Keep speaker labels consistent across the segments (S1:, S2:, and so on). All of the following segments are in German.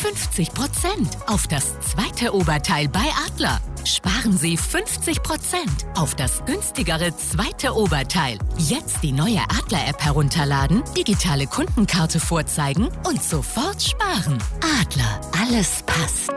S1: 50% auf das zweite Oberteil bei Adler. Sparen Sie 50% auf das günstigere zweite Oberteil. Jetzt die neue Adler-App herunterladen, digitale Kundenkarte vorzeigen und sofort sparen. Adler, alles passt.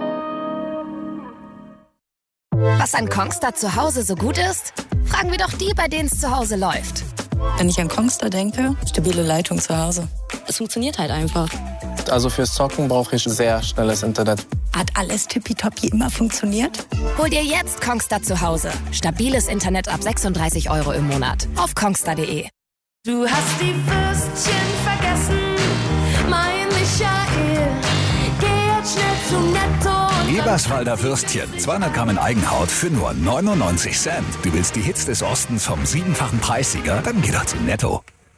S2: Was an Kongstar zu Hause so gut ist? Fragen wir doch die, bei denen es zu Hause läuft.
S3: Wenn ich an Kongstar denke, stabile Leitung zu Hause. Es funktioniert halt einfach.
S4: Also fürs Zocken brauche ich sehr schnelles Internet.
S3: Hat alles tippitoppi immer funktioniert?
S2: Hol dir jetzt Kongstar zu Hause. Stabiles Internet ab 36 € im Monat. Auf kongstar.de.
S5: Du hast die Würstchen vergessen, mein Michael. Geh jetzt schnell zu Netto.
S6: Eberswalder Würstchen, 200 Gramm in Eigenhaut für nur 99 Cent. Du willst die Hits des Ostens vom 7-fachen Preissieger? Dann geh doch zu Netto.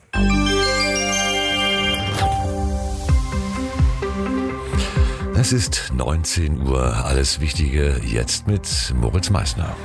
S7: Es ist 19 Uhr. Alles Wichtige jetzt mit Moritz Meissner.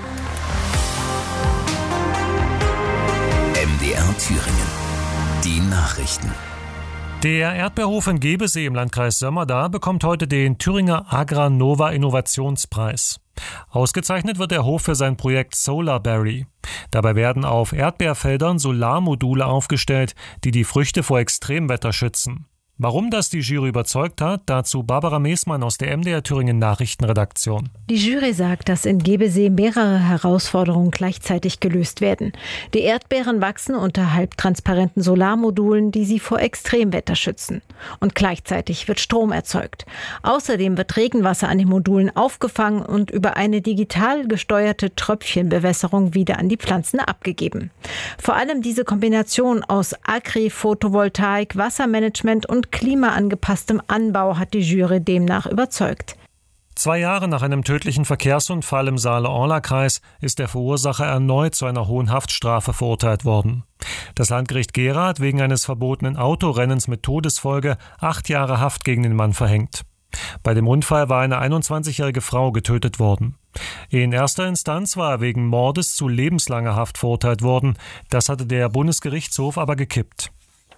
S6: MDR Thüringen. Die Nachrichten.
S8: Der Erdbeerhof in Gebesee im Landkreis Sömmerda bekommt heute den Thüringer Agranova Innovationspreis. Ausgezeichnet wird der Hof für sein Projekt Solarberry. Dabei werden auf Erdbeerfeldern Solarmodule aufgestellt, die die Früchte vor Extremwetter schützen. Warum das die Jury überzeugt hat, dazu Barbara Meßmann aus der MDR Thüringen Nachrichtenredaktion.
S9: Die Jury sagt, dass in Gebesee mehrere Herausforderungen gleichzeitig gelöst werden. Die Erdbeeren wachsen unter halbtransparenten Solarmodulen, die sie vor Extremwetter schützen. Und gleichzeitig wird Strom erzeugt. Außerdem wird Regenwasser an den Modulen aufgefangen und über eine digital gesteuerte Tröpfchenbewässerung wieder an die Pflanzen abgegeben. Vor allem diese Kombination aus Agri-Photovoltaik, Wassermanagement und klimaangepasstem Anbau hat die Jury demnach überzeugt.
S8: 2 Jahre nach einem tödlichen Verkehrsunfall im Saale-Orla-Kreis ist der Verursacher erneut zu einer hohen Haftstrafe verurteilt worden. Das Landgericht Gera hat wegen eines verbotenen Autorennens mit Todesfolge 8 Jahre Haft gegen den Mann verhängt. Bei dem Unfall war eine 21-jährige Frau getötet worden. In erster Instanz war er wegen Mordes zu lebenslanger Haft verurteilt worden. Das hatte der Bundesgerichtshof aber gekippt.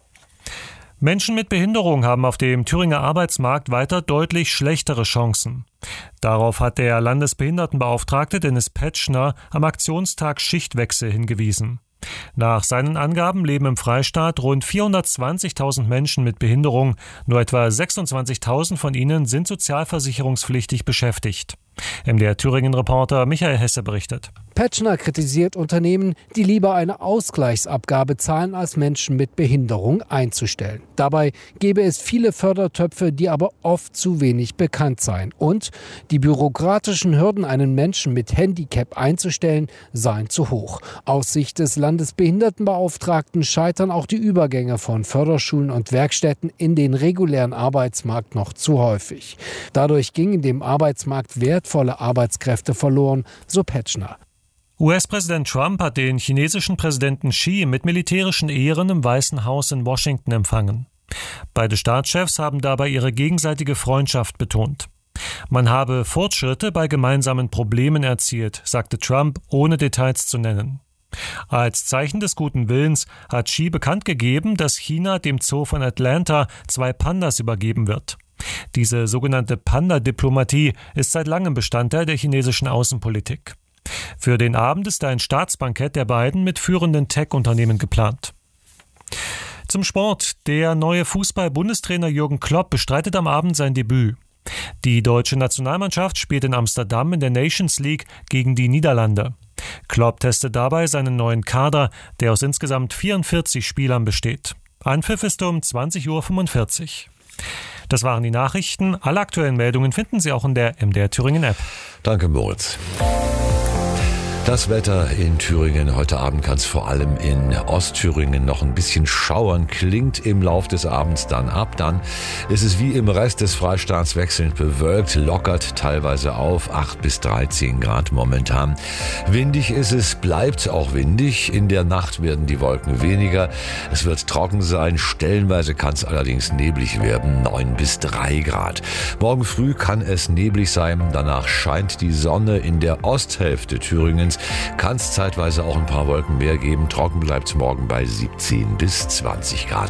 S8: Menschen mit Behinderung haben auf dem Thüringer Arbeitsmarkt weiter deutlich schlechtere Chancen. Darauf hat der Landesbehindertenbeauftragte Dennis Petschner am Aktionstag Schichtwechsel hingewiesen. Nach seinen Angaben leben im Freistaat rund 420.000 Menschen mit Behinderung. Nur etwa 26.000 von ihnen sind sozialversicherungspflichtig beschäftigt. MDR Thüringen-Reporter Michael Hesse berichtet.
S10: Petschner kritisiert Unternehmen, die lieber eine Ausgleichsabgabe zahlen, als Menschen mit Behinderung einzustellen. Dabei gäbe es viele Fördertöpfe, die aber oft zu wenig bekannt seien. Und die bürokratischen Hürden, einen Menschen mit Handicap einzustellen, seien zu hoch. Aus Sicht des Landesbehindertenbeauftragten scheitern auch die Übergänge von Förderschulen und Werkstätten in den regulären Arbeitsmarkt noch zu häufig. Dadurch gingen dem Arbeitsmarkt wertvolle Arbeitskräfte verloren, so Petschner.
S8: US-Präsident Trump hat den chinesischen Präsidenten Xi mit militärischen Ehren im Weißen Haus in Washington empfangen. Beide Staatschefs haben dabei ihre gegenseitige Freundschaft betont. Man habe Fortschritte bei gemeinsamen Problemen erzielt, sagte Trump, ohne Details zu nennen. Als Zeichen des guten Willens hat Xi bekannt gegeben, dass China dem Zoo von Atlanta 2 Pandas übergeben wird. Diese sogenannte Panda-Diplomatie ist seit langem Bestandteil der chinesischen Außenpolitik. Für den Abend ist ein Staatsbankett der beiden mit führenden Tech-Unternehmen geplant. Zum Sport. Der neue Fußball-Bundestrainer Jürgen Klopp bestreitet am Abend sein Debüt. Die deutsche Nationalmannschaft spielt in Amsterdam in der Nations League gegen die Niederlande. Klopp testet dabei seinen neuen Kader, der aus insgesamt 44 Spielern besteht. Anpfiff ist um 20:45 Uhr. Das waren die Nachrichten. Alle aktuellen Meldungen finden Sie auch in der MDR Thüringen App.
S7: Danke, Moritz. Das Wetter in Thüringen. Heute Abend kann es vor allem in Ostthüringen noch ein bisschen schauern. Klingt im Lauf des Abends dann ab. Dann ist es wie im Rest des Freistaats wechselnd bewölkt, lockert teilweise auf 8 bis 13 Grad momentan. Windig ist es, bleibt auch windig. In der Nacht werden die Wolken weniger. Es wird trocken sein. Stellenweise kann es allerdings neblig werden, 9 bis 3 Grad. Morgen früh kann es neblig sein. Danach scheint die Sonne. In der Osthälfte Thüringens kann es zeitweise auch ein paar Wolken mehr geben. Trocken bleibt es morgen bei 17 bis 20 Grad.